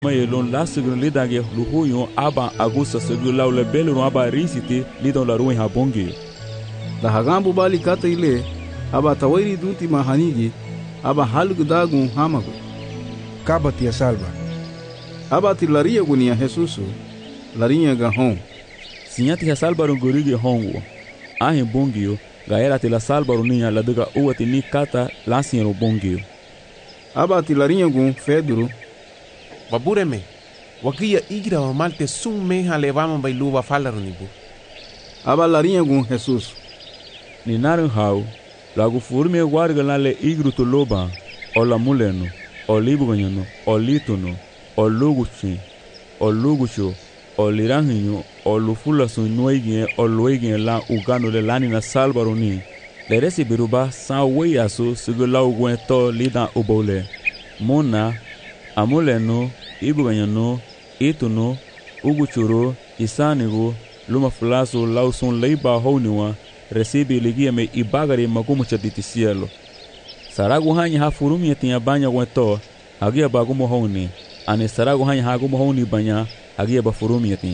Mayelon la segun lidage luhuyo aba agusta segu laule beluru aba risiti lidon la ruin habongi. Da hagambu bali kata ile aba tawairi dunti mahanigi aba halgu dagun hamagu. Kabati ya salva. Aba ti laria gunia Jesusu laria ga hon. Sinyati ya salbaru gorigi hongo. Ahin bongio gaera ti la salbaru niya laduga uwati ni kata lansiero bongio. Aba ti laria gun Fedro. Babureme, wakia igra wa malte sum meha levama bailuva falarunibu. Aba laria gun Jesus. Ni narin hau, lagu furme warga nale igru to loba, o la muleno, o libuganyano, o litono, o luguchi, o lugucho, o liranginyo, o lufula su nuegien, o luegien la ugano le lani na salbaroni. Le resi biruba sa weyasu sigu la uguen to lidan ubole. Mona, amuleno, ibuganyano, itono, uguchuro, isanigo, luma fulaso lausun leiba honiwa, recibe ligia me ibagari magumu chaditi cielo. Saragu hanya ha furumi tinha banya weto, hagia bagumo honi, ane saragu hanya hagumo honi banya, hagia ba furumi tinha.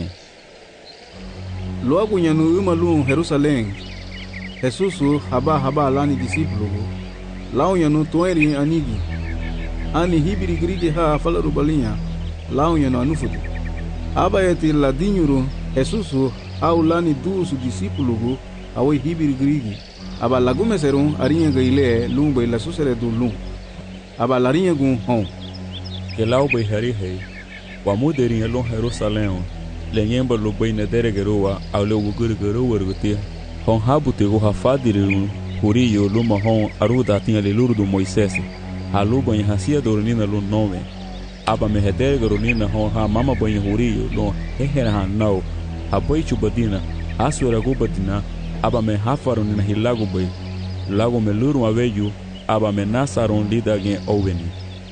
Logo nyanu umalu Jerusalém. Jesusu haba lani discípulo. Lao nyanu toeri anigi. Ani hibiri grigi ha falaru balinha. Lao nyanu anufudu. Aba eti ladinyuru Jesusu au lani dusu discípulo awe hibiri grigi. Aba lagume serun arinha gaile lumba ila susere du lum. Aba larinha gun hon. Que lao bai hari hei. Wa muderinha lon Jerusalém. Lenyemba lo bai na deregeroa au le wuguruguru wargutia. Hon habute go hafadiri huriyo luma hon aruda tinha le luru do Moisés. Halu banha hasia dornina lo nome. Aba me hedergeronina hon ha mama banha huriyo lo hehera hanau. Aboi chubadina asura gubadina aba me hafaron na hilago bai. Lago me luru aveju aba me nasaron lidage oveni.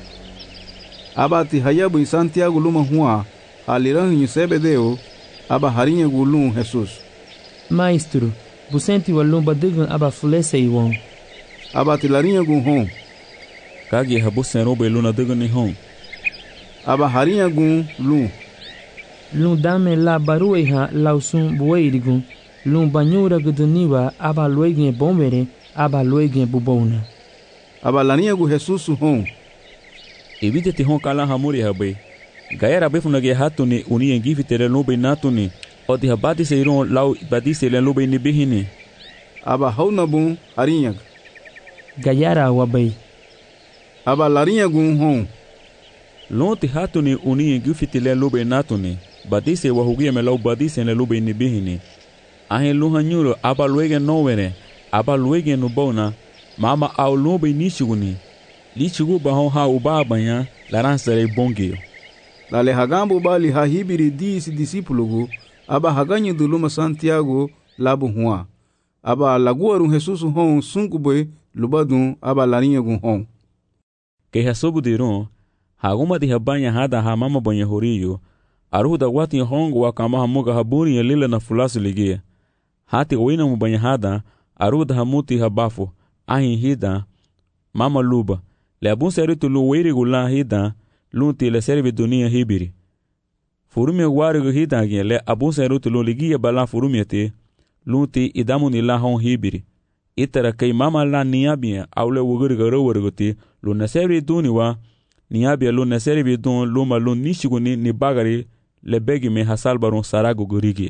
Aba ti hayabu Santiago luma hua aliranho Zebedeu aba harinha gulum Jesus. Maestro, busenti walumba digan aba fulese iwon. Aba ti larinha gun hon. Kagi habuseno bai luna digan ni hon. Aba harinha gun lum. Lum dame la barueha lausun bueirigun. Lum banyura guduniwa aba luegin bombere aba luegin bubona. Aba larinha gun Jesus hon. Evite ti hon kala hamuri habai. Gaera befuna ge hatuni uni engivi tere lobe natuni. Odi habati seiron lau badise le lobe ni bihini. Aba hauna bun harinha. Gayara wabai. Aba larinha gun hon. Lonti hatuni uni engivi tere lobe natuni. Badise wahugia me lau badise le lobe ni bihini. Ahen luhanyuro aba luege novere. Aba luege nubona. Mama au lobe nishiguni. Lichigu bahon ha ubabanya laransere bongio. Dale hagambo bali hahibiri disi discípulo aba haganyi duluma Santiago labu hua. Aba laguaru Jesus hon sunkube lubadun aba larinha gun hon. Que hasobu diron, haguma di habanya hada ha mama banya horiyo, aruda wati hongo wakama hamuga haburi ya lila na fulasu ligia. Hati wina mubanya hada, aruda hamuti habafu, ahin hida, mama luba, le abun seritu luwiri gula hida, lunti le servi dunia hibiri. Furumi warigu hidagi le abun serutu lu ligia bala furumi te, lunti idamu ni la hon hibiri. Itara kay mama la niabia aule wuguriga warguti lu naservi duniwa, niabia lu naservi dun luma lu nishiguni ni bagari le begi me hasalbarun saragu gurigia.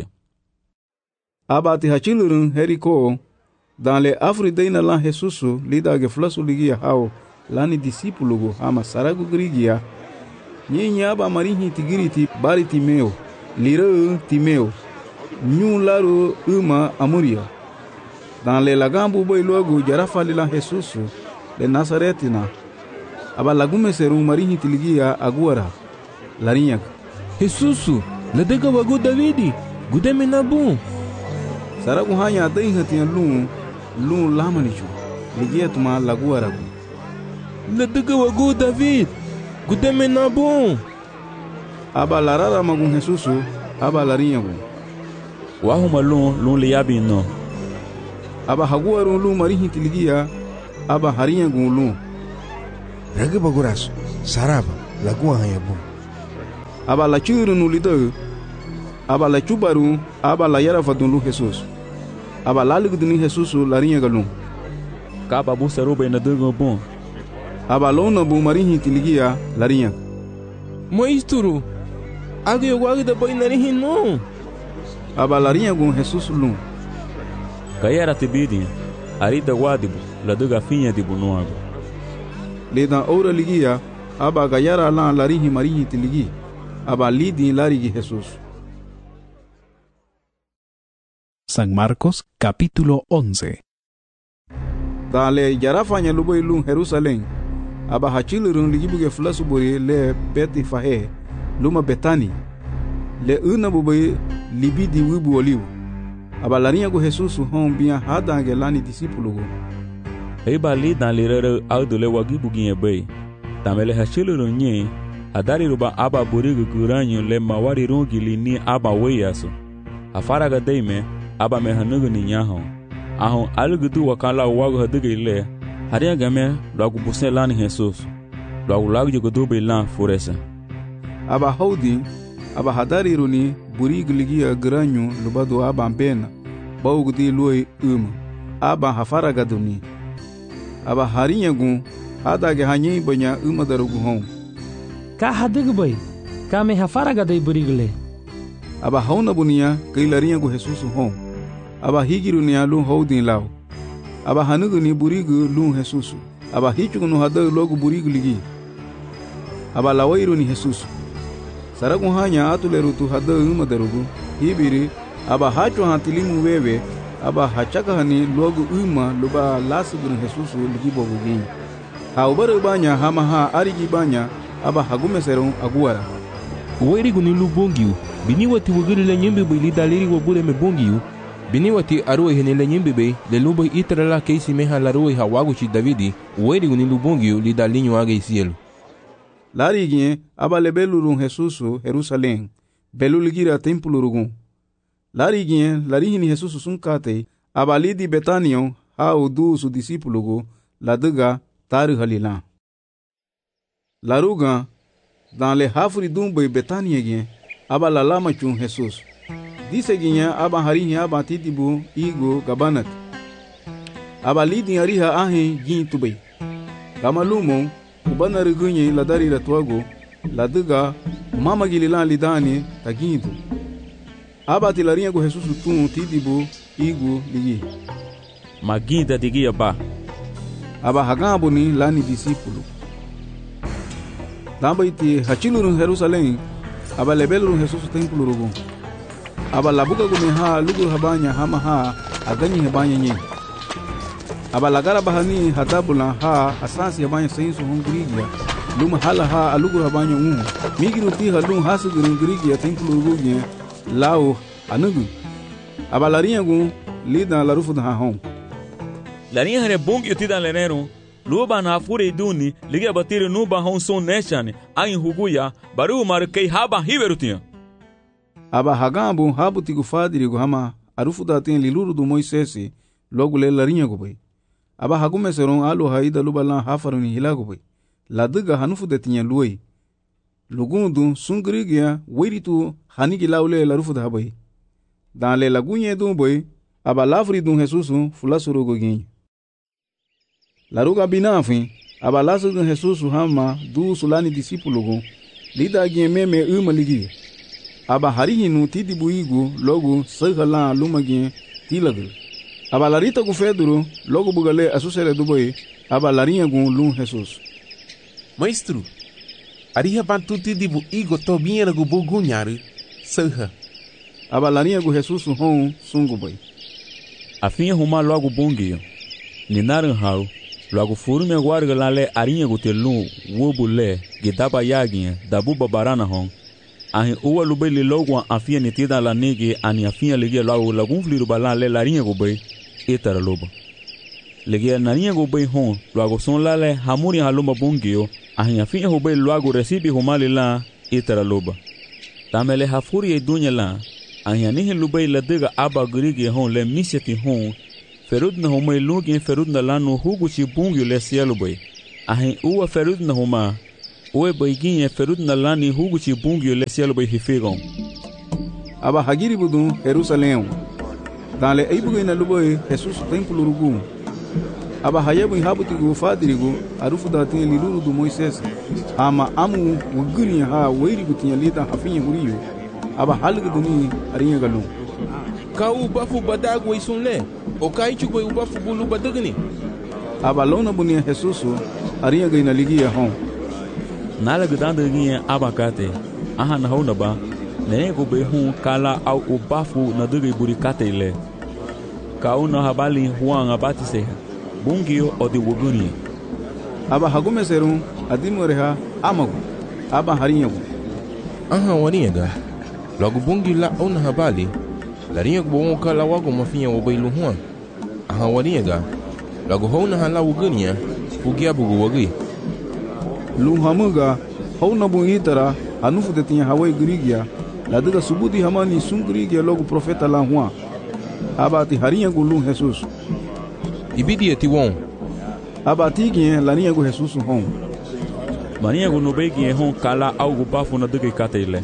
Abati hachilurun heriko, dans le afridaina la Jesusu lidage flasu ligia hao, lani discípulo ama saragu gurigia. Nyinya aba marihi tigiriti bari Timeu, lira Timeu, nyu laro uma amuria. Dans le lagambu boy logo jarafa lila Jesusu, le Nazaretina. Aba lagume seru marihi tiligia aguara, larinha. Jesusu, le dega wagu Davidi, gudeme nabu. Saragu hanya dainha tia lum lamanichu, ligia tuma laguara. Le dega wagu David. Gudeme na bom. Aba larara magun Jesusu, aba larinha gun. Wahuma lun liabi no. Aba haguaru lum marihi tiligia, aba harinha gun lum. Rage baguraço, saraba, lagoa hanha bom. aba la churu nu lido aba la chubaru aba la yara fadun Jesus aba la ligduni Jesus la rinha galum Kaba bu seroba ina dungo bom. aba lona bu marihi tiligia la rinha Maestro, agi eu guardo boi narihin não. aba la rinha gun Jesus lum Kayara tibidinha. Arida wadibu la duga finha de bunuago. le dan ora ligia aba ga yara la rihi marihi tiligi aba lidi larigi Jesus. San Marcos capítulo 11. Dale yarafanya luboy lum Jerusalém aba hachilurun ligibuge flasubori le beti fahe luma betani le una buboy libidi wibu oliu aba larinha go Jesus hon bia hadange lani discípulo go Eba li dan lirere audu le wagibu ginye bay. Tamele hachilurun nye adari ruba aba burigu guranyo le mawari rungi li ni aba weyaso. Afaraga deime aba mehanugu ni nyahon. Ahon alugudu wakala wagu haduge ile haria game lagu busen lani Jesus lagu lagu jogodobe lan foresa aba haudi aba hadari runi burigu ligia granyo lubado aba pena baugudi luoi aba hafaraga duni aba harinha gun hadage hanyi banya darugu hon Ka hadig boy. Ka me hafaraga dei burigle. aba hauna bunia kailarinha go Jesus hon aba higiru ni alu houdin lao aba hanugu ni burigu lu Jesus aba hichugu no hada logo burigu ligi aba lawairu ni Jesus saragu hanya atuleru tu hada darugu hibiri aba hachu hantilimu wewe aba hachaka hani logo luba lasigu ni Jesus ligi bogugi ha ubaru banya hama ha arigi banya aba hagume serum aguara Uweri guni lu bongiu. Bini wati wugiri le nyembe bai li daliri wabure me bongiu. Bini wati aroi hene le nyembe bai le lubo itra la keisi meha la roi hawagu chi Davidi. Uweri guni lu bongiu li dalinho aga isielu. Larigien aba lebelurun Jesus Jerusalém belu ligira templo rugun Larigien larihini Jesus sunkate aba lidi Betanion ha udu su discípulo go laduga taru halila Laruga dans le hafri dumbe Betania gien aba la lama chun Jesus dise gien aba harihi aba titibu igo gabanat aba lidi ariha ahin gin tubei gamalumo ubana rigunye la dari la tuago la duga mama gilila lidani taginto aba tilarinha go Jesus tun titibu igo ligi Maginda digia ba. aba hagabo ni lani discípulo Dambaiti hachilurun Jerusalém aba lebelurun Jesus templo rugun aba labuga gumi ha lugur habanya hama ha aganyi habanya nye aba lagara bahani hadabula ha asasi habanya sensu hungrigia luma hala ha alugur habanya migiru ti halun hasugurun grigia templo rugun lao anugu aba larinha gun lida larufu da hon Larinha hare bongi utida lenerum. Luba na fure duni ligia batiri nuba hon son neshane ain huguya baru markei haba hiberutinha. aba hagambu habu tigu fadiri go hama arufu da ten liluru do Moisés logo le larinha go bai aba hagume seron alu haida lubala hafaruni hilago bai laduga hanufu de tinha luoi lugundu sungrigia wiritu hanigi laule larufu da bai dan le lagunye do bai aba lavri do Jesus fulasuro go gin Laruga binafin aba lasu do Jesus hama du sulani discípulo go lida gien meme ligi aba harihinu tidibu igu logo sagala lumagin tilagul aba larita gu Pedro logo bugale asusere duboy aba larinha gu lum Jesus Maestro, ariha bantuti dibu igo tobinha gu bogunharu, saha. aba larinha gu Jesus hon sungu boy Afinha ruma logo bongio. Ninaran hau. Logo furu me guarga lá le arinha gu telum wobu le gidaba yaginha dabu babarana hon. Ahin uwa lubei li logo afinha nitida la nege ani afinha ligia logo lagun fliru bala le larinha gu bei etara loba. Ligia narinha gu bei hon logo son la le hamuri haluma bongio ahin afinha gu bei logo recibe humali la etara loba. Tamele hafuri e dunya la ahin anihe lubei la diga aba grigi hon le misiati hon ferud na homa ilugin ferud na lanu hugu chi bungyo le cielo bai ahin uwa ferud na homa Oe baigin ferut na lani huguchi bungio le cielo bai hifigon. Aba hagiri budun Jerusalém. Dale eibugo ina luboy Jesus templo rugu. Aba hayebu habutigo fadirigo arufu da tin liluru do Moisés. Ama amu wuguni ha weirigo tin lida hafinye huriyo. Aba halgu duni arinya galu. Ka ubafu badago isunle. O kai chugo ubafu bulu badagni. Aba lona bunia Jesus arinya gaina ligia hon. Nala gudanda ginye abakate. Aha na hona ba. Nene go be hun kala au ubafu na dugi burikate ile. Kauna habali huang abatise. Bungio o de wuguni. Aba hagume serun adimureha amagu. Aba harinyagu. Aha waniga. Logo bungi la ona habali. La rinha bo kala wago mafinha o bailu huang. Aha waniga. Logo hona hala wuguni. Fugia bugu wagi. Luhamuga hona bunitara anufu de tinha hawai grigia. La duga subudi hamani sungrigia logo profeta la huang. Aba ti harinyagu lu Jesus. Ibidi eti won. Aba tigien la rinyagu Jesus hon. Maniago no begi hon kala au ubafu na dugi kate ile.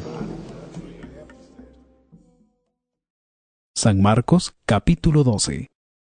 San Marcos capítulo 12.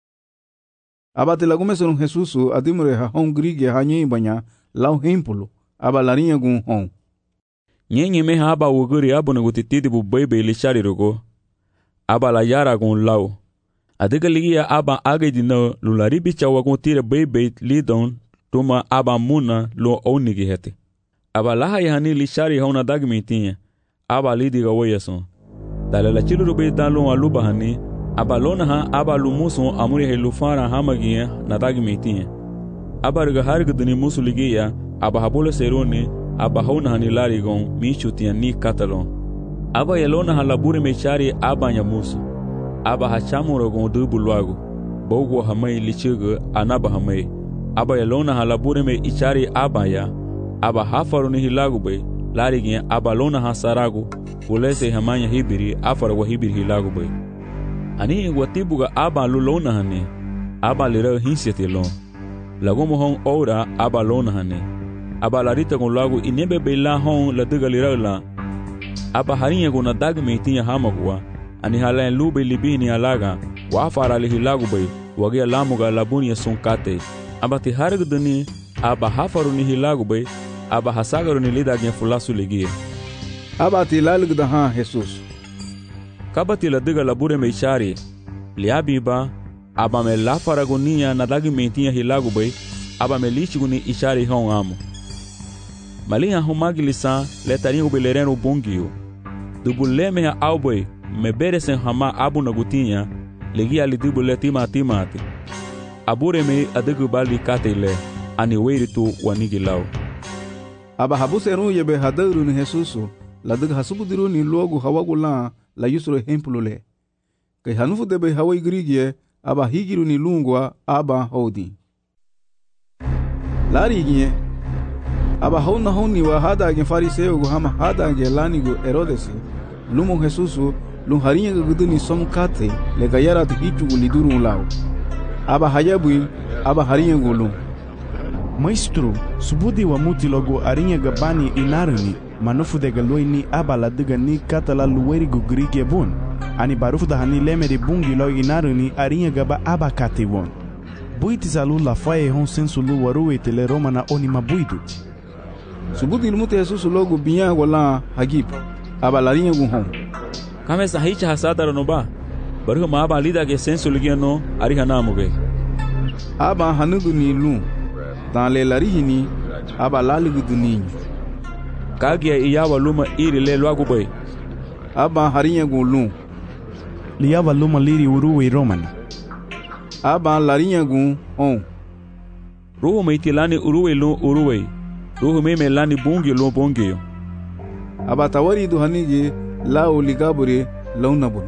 Aba te lagume son Jesus adimureha hon grigia hanyi banya lau hempolo. Aba la rinyagu hon. Nyenye meha aba wuguri abu na gutitidi bu bebe ilishari rogo. Aba la yara gun lau. Adiga ligia aba age dina lulari bicha wagun tire bebe lidon tuma aba muna lo onigi hete. Aba laha yahani lishari hauna dagmi tinye. Aba lidiga wayason. Dale la chilu rube dalon aluba hani. Aba lona ha aba lumuson amuri he lufara hamagia na dagmi tinye. Aba riga harga duni musu ligia. Aba habole serone. Aba hauna hani larigon michu tiya ni katalon. Aba yalona halabure mechari aba nyamusu. Aba hachamuro gon dubu luago. Bogo hamai lichigo anaba hamai. Aba yalona halabure me ichari aba ya. Aba hafaru ni hilagu bay. Larigin aba lona hasarago. Ulese hamanya hibiri afara wa hibiri hilagu bay. Ani watibuga aba lulona hane. Aba lira hinsete lon. Lagomo hon ora aba lona hane. Aba larita gon luago inebe bela hon la duga lira la. Aba harinha gon na dagme tinha hamagwa. Ani halain lube libini alaga. Wa afara li hilagu bay. Wagia lamuga labunia sunkate. Aba ti hargdani aba hafaru ni hilagu bay. Aba hasagaru ni lidagin fulasu ligia. Aba ti lalgda ha Jesus. Kabati la diga labure me ishari. Liabiba. Aba me lafaragonia na dagi mentinha hilagu bay. Aba me lichiguni ishari hon amo. Malinha humagilisa letarinho belereno bungio. Dubuleme ha aubay. Me beresen hama abu nagutinha. Ligia lidibule timati. Abure me adigu bali katele. Ani weiritu wanigilau. Aba habu seru yebe hadaru ni Jesusu. La diga hasubudiru ni logo hawagula la yusro hempulule. Kai hanufu debe hawai grigie. Aba higiru ni lungwa aba hodi. Lari gie. Aba hauna honi wa hada gen fariseo go hama hada gen lani go Herodesi. Lumo Jesusu lunharinha guduni somkate le gayara hichu liduru lao. Aba hayabu aba harinha gulu. Maestro, subudi wa muti logo arinha gabani inarani manufu de galoini aba la diga ni katala luweri go grige bon. Ani barufu da hani leme de bungi lo inarani arinha gaba aba kate bon. Buiti salu la faye hon sensu lu waruwe tele Roma na oni mabuidu. Subudi ilmute Jesus logo binya wala hagib. Aba la rinha gu hon. Kame sahicha hasada ronoba. Baruhu ma aba lida ke sensu ligia no arihanamuge. Aba hanugu ni lu. Dans les larihini aba laligu duni. Kagia iyawa luma iri le luagu bay. Aba harinha gu lu. Liyawa luma liri uruwe Romani. Aba larinha gu on. Ruhu meitilani uruwe lu uruwe. Ruhu meme lani bungi lu bungi. Aba tawari du hanige lao ligabure launabuni.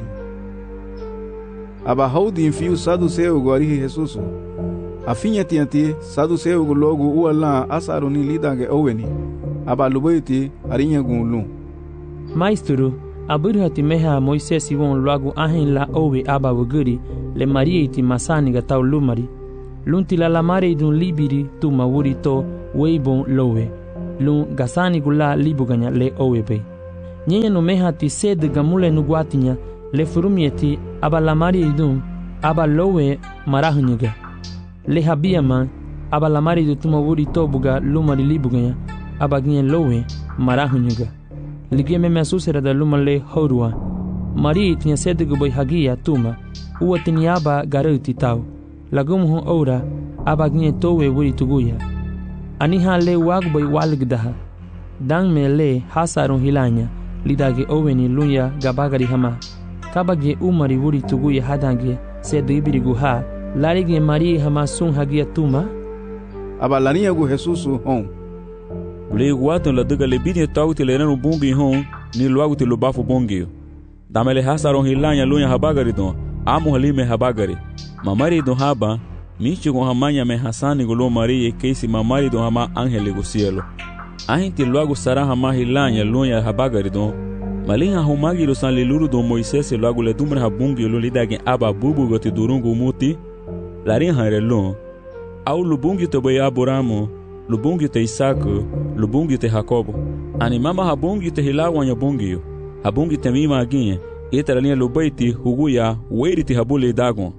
Aba haudi fiu saduceu go arihi Jesusu. Afinha tianti saduceu go logo uala asaru ni lidange oweni. Aba lubaiti arinha gu lu. Maestro, aburhati meha Moisés iwon logo ahin la owe aba wuguri le Maria iti masani ga tau lumari. Lunti la lamare idun libiri tu mawuri to weibon lowe. lun gasani gula libuganya le owebe. Nyenya no meha ti sed gamule nu guatinya le furumieti aba lamari idun aba lowe marahnyuga. Le habiama aba lamari du tumawuri tobuga lumari libuganya aba gnye lowe marahnyuga. Ligeme me asusera da luma le horua. Mari tinha sed gubai hagia tuma. Ua tiniaba garuti tau. Lagumhu ora aba gnye towe wuri tuguya. Aniha le wagbai walgdaha. Dang me le hasarun hilanya. Lidage oweni lunya gabagari hama. Kabage umari wuri tuguya hadange sed ibirigu ha. Larige mari hama sun hagia tuma. Aba lania gu Jesusu hon. Le guaton la duga le bini tauti le nanu bungi hon ni luagu te lubafu bongio. Damele hasaron hilanya lunya habagari don. Amu halime habagari. Mamari don haba. Michi con hamanya me hasani gulo marie keisi mamari don hama angele go cielo. Ahinti luagu sara hama hilanya lunya habagari don. Malinha humagi lo san leluru don Moisés luagu le dumra habungi lo lidage aba bubu gote durungu muti. Larin hanrelon. Au lubungi te boy Abrahamu. Lubungi te Isaac, lubungi te Jacobo. Animama habungi te hilawanya bungio. Habungi te mima aginye. Ita linha lubaiti huguya weiri te habule dagon.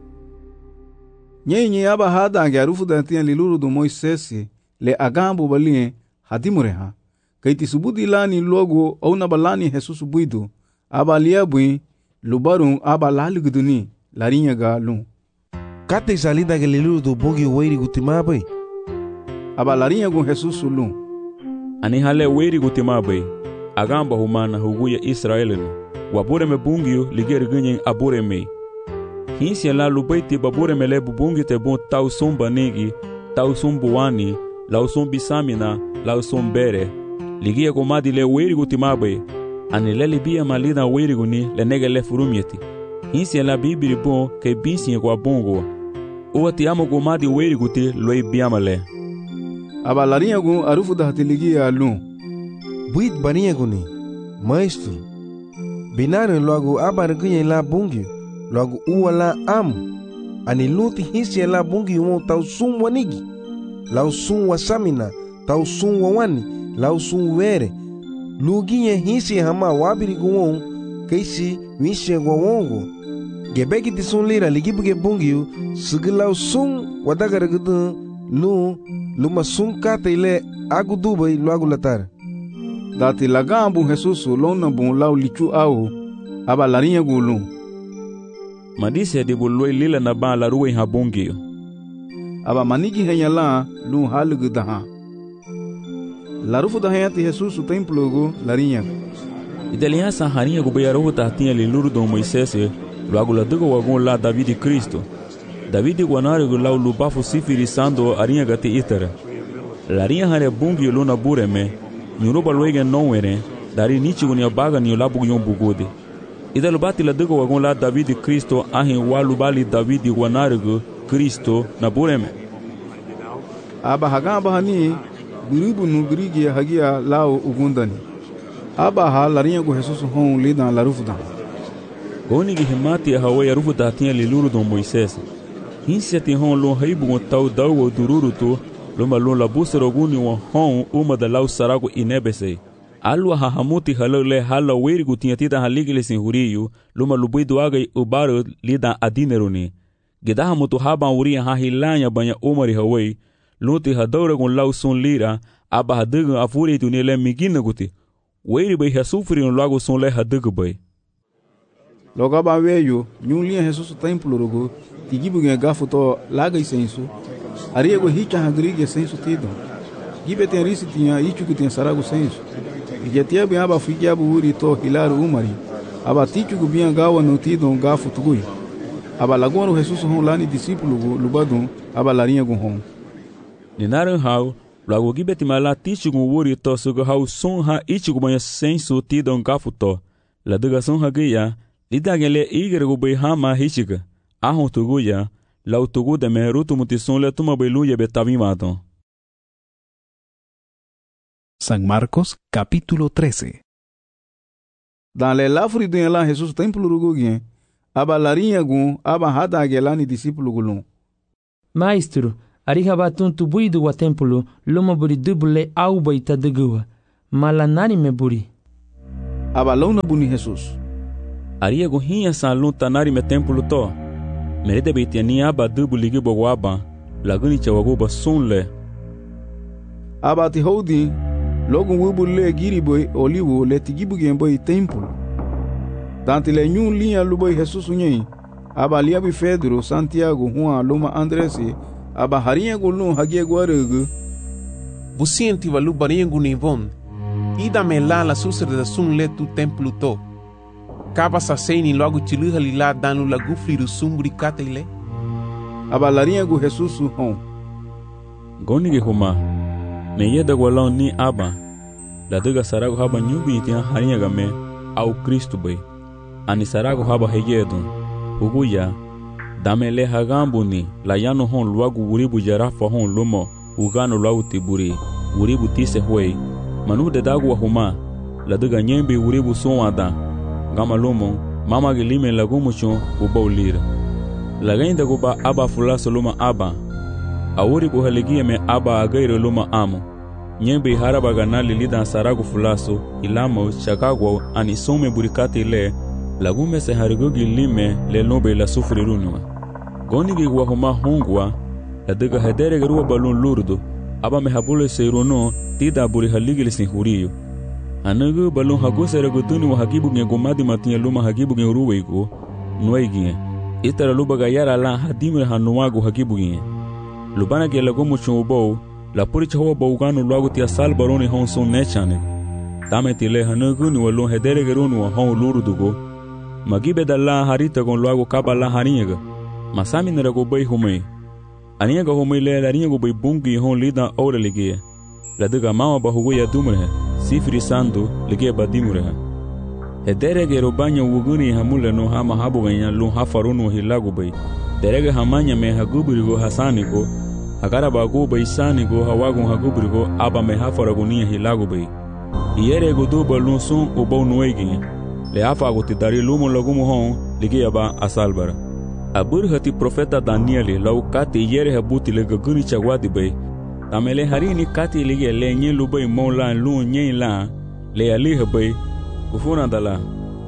Nyenye aba hadange arufu dantian liluru do Moisés le agambo balinhe hadimureha. Kaiti subudi lani logo au nabalani Jesus buidu. Aba liabui lubarun aba laliguduni larinha galun. Kate salida que liluru do bogi weiri gutimabai. Aba larinha gun Jesus lun. Ani hale weiri gutimabai. Agamba humana huguya Israelinu. Wabure me bungio ligere ganyen abure me. Hinsia la lubaiti babure me le bubungi te bon tau somba negi, tau sombuani, lau sombi samina, lau sombere. Ligia komadi le weirigu timabe. Ani le libia malida weirigu ni le nege le furumieti. Hinsia la bibiri bon ke binsi kwa bongo. Uwa ti amo komadi weirigu ti loi biamale. Aba larinha gun arufu da hatiligia lun. Buit barinha guni. Maestro. Binarin logo abar ganyen la bungi. Logo uwa la am. Ani luti hisi la bungi won tau sum wanigi. Lau sum wasamina. Tau sum wawani. Lau sum were. Luginye hisi hama wabiri guwon. Keisi wishe gwawongo. Gebeki ti sun lira ligibuge bungi. Sigi lau sum wadagara gudu. Luma sum kata ile agu dubai logo latar. Dati lagambu Jesusu lona bon lau lichu au. Aba larinha gulun. Madise de boloi lila na ba la ruwe habungio. Aba manigi henya la lun halugu daha. Larufu da henya ti Jesusu templo go larinha. Idelinha sa harinha go beyarohu tahtinha liluru don Moisés logo la dugo wagon la David Cristo. David guanare go lau lubafu sifiri sando arinha gati itara. Larinha hare bungio luna bureme. Nyuruba luege nonwere. Dari nichi gunia baga ni labu yon bugode. Ida lubati la dugo wagon la David Cristo ahin walubali David guanare Cristo na bureme. Aba hagamba hani biribu nu birigi hagia lao ugundani. Aba ha larinha go Jesus hon lidan la rufuda. Onigi himati hawe ya rufuda tinha liluru don Moisés. Hinsia ti hon lo haibu gon tau dawo dururu to loma lo la busero guni won hon uma da lau sarago inebese. Alwa hahamuti halole hala weirigu tinha tida haligile sin huriyu loma lubuidu agai ubaro lidan adineruni. Gedaha mutu haban uria hahilanya banya umari hawai luti hadaura gon lau sun lira aba hadagun afuri tu nele migina guti. Weiri bai hasufri no lago sun le hadagu bai. Loga ba veio nyunlia Jesus templo rogo tigibu ge gafuto laga isensu. Ariego hicha hagrige sensu tido. Gibe tem risi tinha ichu que tem sarago sensu. Igetia bem aba figia buuri to hilaru umari. Aba tichu gu bem gawa no tido gafu tugui. Aba lagono Jesus hon lani discípulo lubadun aba larinha gu hon. Ninaran hau logo gibe timala tichu gu wuri to sugo hau sun ha ichu gu banha sensu tido gafu to. La duga sun hagia lidagele igere gu bai hama hichiga. Ahon tuguya lau tugu de merutu mutison le tuma beluye betavimaton. San Marcos capítulo 13. Dans le lafri de la Jesus templo rugugien aba larinha gun aba hada gelani discípulo gulun. Maestro, Ariha batun tu buidu wa templo luma buri dubule au baita degua. Malanari me buri. Abalona buni Jesus. Aria gohinha sa lun tanari me templo to. Merede beitiani aba dubuligi bogwaba. Laguni chawaguba sunle. Abati hodi logo wubule giriboi olivo le tigibugen boy templo. Dante le nyun linha luboi Jesus unhei. Aba liabi Pedro, Santiago, Juan, Luma Andres, aba harinha gulun hagia guaregu. Busienti valu baringu nivon. Ida me la susre da sun le tu templo to. Kaba sa seini logo chiluha lila danu la gufli do sumburi katele. Aba larinha gu Jesus hon. Gonige huma. Me yeda gwalon ni aba. La duga sarago haba nyubi tia harinha game au Cristo bai. Ani sarago haba heyedun. Uguya. Damele hagambuni la yano hon luagu uribu jarafa hon lumo. Ugano lau tiburi. Uribu tise huei. Manu de dagu huma. La duga nyembi uribu sonwada. Gama lumo. Mama gilime lagumuchon ubaulira. Lagainda guba aba fulaso luma aba. Auribu haligie me aba agairo luma amo. Nyembi haraba ganali lidan saragu fulaso. Ilamo chakagwa anisome burikati le. Lagume se harigogi lime le lobe la sufri runua. Gonigi guahuma hongwa. La duga hedere garua balun lurdo. Aba me habule se runo. Tida buri haligili sin huriyo. Anagu balon hagusere guduni wa hagibu nge gomadi matinye luma hagibu nge uruweigo nuaigie. Itara luba gayara la hadimre hanuagu hagibu nge. Lubana ge lagomu chunubou, la puricha huwa bauganu luagu tia sal baroni hon son nechane. Tame tile hanagu ni walon hedere gerunu wa hon lurudugo. Magibe da la harita gon luagu kaba la harinyega. Masami nerago bai humei. Aniyaga humei le la rinyago bai bungi hon lida aure ligie. La duga mama bahugo ya dumrehe. Sifri sandu lige badimureha. Hedere robanya wuguni hamule no hama habuganya lun hafarunu hilagu bai. Derege hamanya me haguburigo hasanigo. Agara bagu bai sanigo hawagun haguburigo aba me hafaragunia hilagu bai. Iyere guduba lun sun ubau nuegi. Le hafa agutidari lumu lagumu hon lige yaba asalbara. Aburhati profeta Danieli lau kati iyere habuti le gaguni chagwadi bai. Tamele harini kati lige le nye lubai mola lu nye la le alihe bai ufuna dala.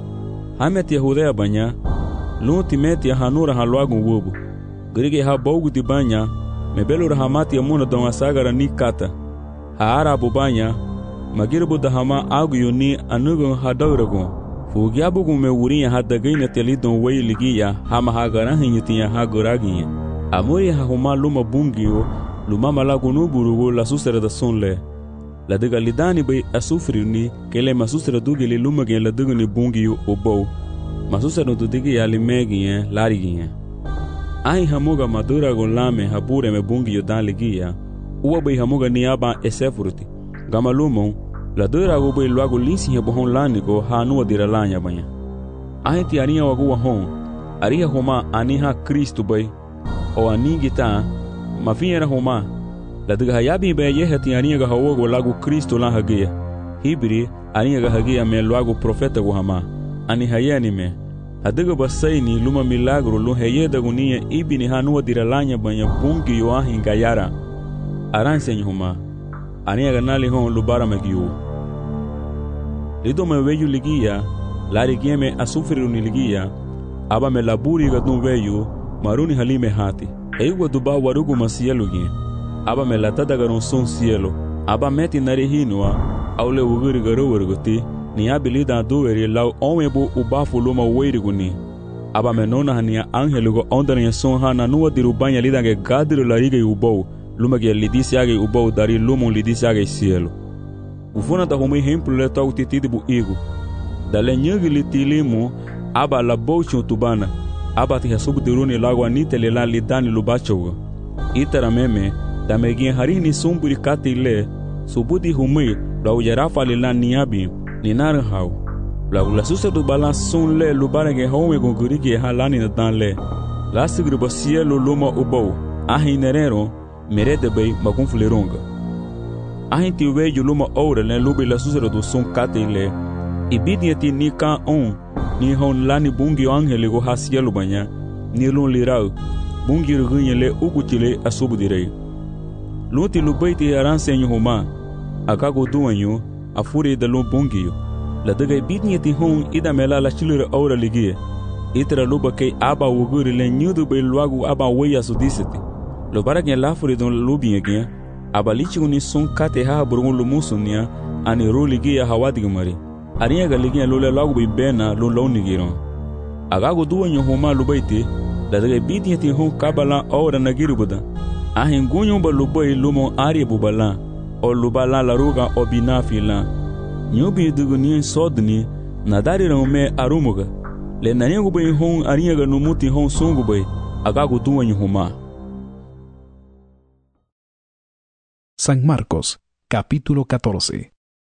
Hamet Yahudea banya lu timeti ya hanura halwagu wubu. Grige ha bogu di banya mebelu rahamati ya muna donga sagara ni kata. Haara abu banya magirbu dahama agu yuni anugu hadauragu. Fugiabugu me uriya hadagaina telidon wei ligiya hama hagarahin yutiya haguragiya. Amuri hahuma luma bungiyo luma malagunu burugo la susera da sonle. La diga lidani bai asufrini kele masusera dugili luma gen la diga ni bungi yu obou. Masusera du digi ya limegi yen larigi yen. Ahi hamuga madura gon lame habure me bungi yu dan ligiya. Uwa bai hamuga ni aba esefurti. Gama lumon la dura go bai luago linsi ya bohon lanigo ha anuwa dira lanya banya. Ahi ti aria waguwa hon. Aria homa aniha Kristu bai. O anigita mafiera homa la diga hayabi be yehati aniga hawogo lagu Kristo la hagia hibri aniga hagia me lagu profeta go hama ani hayani me adiga basaini luma milagro lu heyeda gunia ibini hanua diralanya banya bungi yo hinga yara aranse homa aniga nali hon lubara magiu lido me veyu ligia la rigieme asufri ligia aba me laburi gadun veyu maruni halime hati Eiwa duba warugu masielugi. Aba me latada garon son cielo. Aba meti narihinua. Aule uguri garo warguti. Ni abilida duweri lau onwebu ubafu luma weiriguni. Aba me nona hania angelugo ondania son hana nuwa dirubanya lidange gadiru la ige ubou. Luma ge lidisi age ubou dari lumon lidisi age cielo. Ufuna da humi hemplu le tau titidibu igu. Dale nyagi litilimu. Aba la bouchu tubana. Aba ti hasubu diruni lagu anite le la lidani lubachogo. Itara meme, da megin harini sumburi kati le, subudi humi, la ujarafa le la niabi, ni naran hau. La ulasuse du balan sun le lubarege home gongurigi halani na dan le. La sigriba cielo luma ubou, ahi nerero, merede bei magunfuleronga. Ahi ti weju luma oure le lubi la susere du sun kati le. Ibidieti ni ka on, ni hon lani bungi angele go hasielu banya ni lon lirau bungi rugunye le ugutile asubudirei Luti lubaiti aransenyo homa. Akago duanyo afuri da lu bungiyo. La daga bitni ti hon ida mela la chilure aura ligie. Itra luba kei aba wuguri le nyudu be luagu aba weya su diseti. Lo bara gen lafuri don lubi gen. Aba lichi uni son kate ha burungu lumusunia ani ru ligie hawadi gumari. Ariya ga ligie lule luagu be bena lu launi giron. Agago duanyo homa lubaiti. La daga bitni ti hon kabala aura nagiru buda. Ahin gunyo ba lubai lumo ari bubala. O lubala la ruga obina fila. Nyubi duguni sodni nadari raume arumuga. Le nanyangu bay hon ariyaga numuti hon sungu bay. Agago duanyo homa. San Marcos, capítulo 14.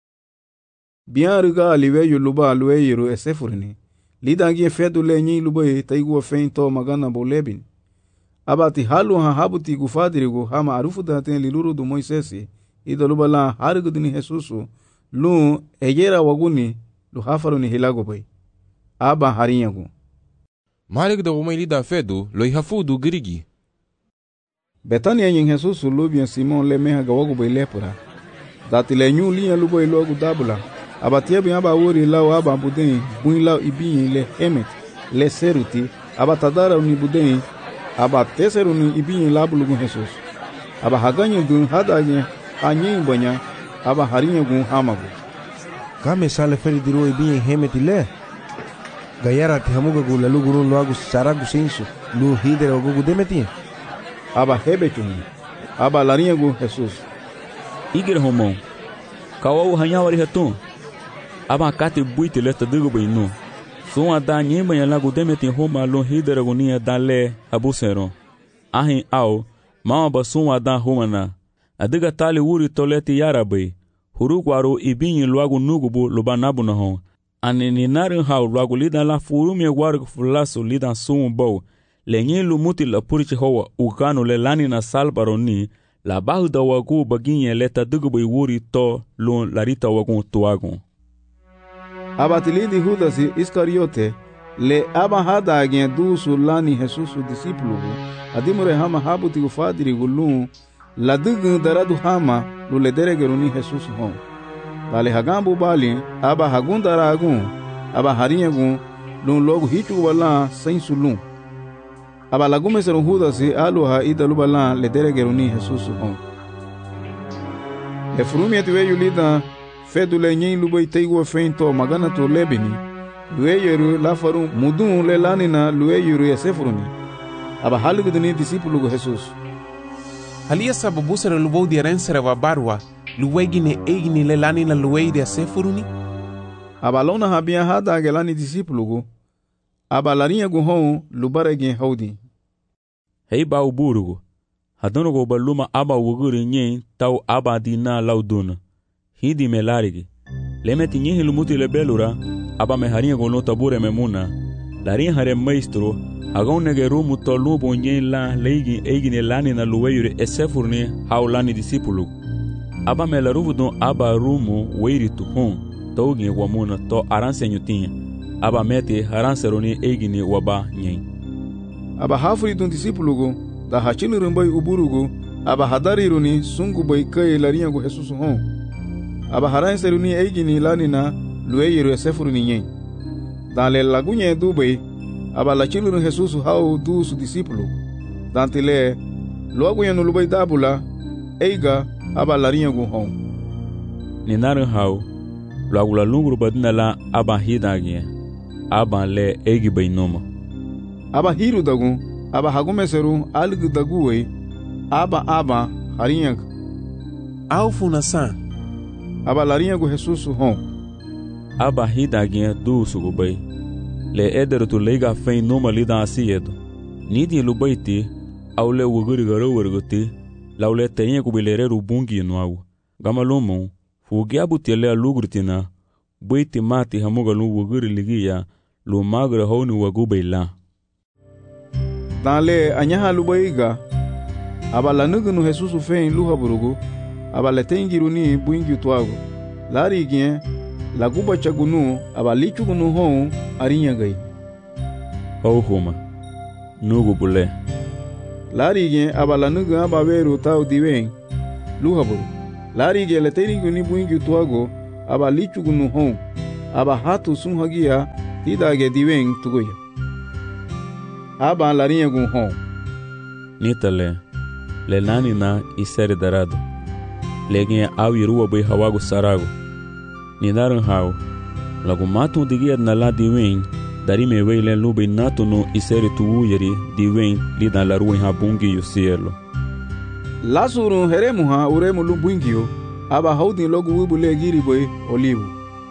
Bianruga aliweyo luba alueyero esefurini. Lidangie fedu le nyi lubai taigua feinto magana bolebin. Abati halu ha habuti gufadirigo hama arufu daten liluru du Moisesi. Ida luba la harigudini Jesusu. Lu ejera waguni lu hafaruni hilago bay. Aba harinyagu. Malik da umay lida fedu lo ihafudu girigi. Betania yin Jesusu lubian Simon le meha gawagu bay lepura. Dati le nyu liya luba ilogu dabula. Abatia bi aba wori lao aba budeni buin lao ibinyi le hemet le seruti. Aba tadara uni budeni aba teseru ni ibinyi labulugu Jesus. Aba haganyi dun hadanye anyi banya aba harinyagu hamagu. Kame sale feri diro ibinyi hemet le. Gayara ti hamuga gu lalu gurun luagu saragu sensu lu hidere ogugu demeti. Aba hebechuni. Aba larinyagu Jesus. Igir homon. Kawau hanyawari hatun. Aba kate buite lesta digo bayinu. Suma da nyemba ya lagu demeti homa lo hidere gunia dale abusero. Ahin au mama ba suma da homana. Adiga tali wuri toleti yarabai. Hurukwaru ibinyi luagu nugubu lubanabu na hon. Ani ni narin hau luagu lidan la furumi waru fulaso lidan sumu bau. Lenye lumuti la purichi hoa ukanu le lani na salbaroni. La bahu da wagu baginye leta dugubai wuri to lun larita wagun tuagun. Abatilidi Judasi Iscariote le aba hada agien dusu lani Jesusu disipulugu. Adimure hama habuti ufadiri gulun. La dugun daradu hama lule deregeruni Jesusu hon. Dale hagambu bali aba hagun daragun. Aba harinyagun lun logu hichu wala sensu lun. Aba lagume seru Judasi aluha idalu bala le deregeruni Jesusu hon. Le frumieti weyu lida fedu le nyen lubai teigua feinto magana to lebini. Lueyeru lafaru mudun le lanina lueyeru yasefuruni. Aba haligudini disipulugu Jesus. Halia sababusara lubou di arensere wa barwa. Luegine egine le lanina luei de asefuruni. Aba lona habia hada agelani disipulugu. Aba larinyagu hon lubaregen haudi. Hei ba uburugu. Hadonogo baluma aba wuguri nyen tau aba dina lauduna. Hidi melarigi. Lemeti nyehi lumuti le belura. Aba meharinha gono tabure memuna. Larin hare maestro. Agonege rumu to lubo nyen la leigi egine lani na luweyure esefurni haulani disipulu. Aba melaruvu don aba rumu weiri tu hon. Tougi wamuna to aranse nyutinha. Aba meti haranseroni egine waba nyen. Aba hafuri don disipulugo. Da hachili rumbai uburugo. Aba hadariruni sungu bai kai larinyagu Jesus hon. Aba haranseruni egine lani na luweyure esefurni nyen. Dan le lagunye dubai. Aba la chilurun Jesus hau du su disipulu. Dantile loagu yanu lubai dabula eiga aba larinyagu hon. Ni narin hau loagu la lungru badina la aba hidagie. Aba le eigi bainoma. Aba hiru dagu aba hagumeseru algu daguwe aba harinyag. Au funasan. Aba larinyagu Jesus hon. Aba hidagie du su gubai. Le ederu tu leiga fein numa lida asiedo. Nidi lubaiti au le wuguri garo werguti lau le tenye kubilereru bungi nuau. Gama lumu fugiabu tiele alugrutina buiti mati hamuga lu wuguri ligia lu magre honi wagubeila. Dan le anyaha lubaiga aba la nugunu Jesusu fein luha burugu aba le tengiruni buingi tuago. Lari gien la guba chagunu aba lichugunu hon arinyagai. Homa nugu bule. Lari gen aba la nugu aba veru tau diwen luhaburu. Lari gele teriguni buingi tuago aba lichugunu hon. Aba hatu sumhagia tidage diwen tugoya. Aba larinha gun hon. Nitale, le nani na isere darado. Leginha au irua boi hawago sarago. Ninaran hau, lagu matu digia na la diwen, dari me weile lube natu no isere tuuyeri diwen lidan la ruin habungi yu cielo. Lasuru heremu ha uremu lumbungio, aba haudin logu wibule giri boi olivo.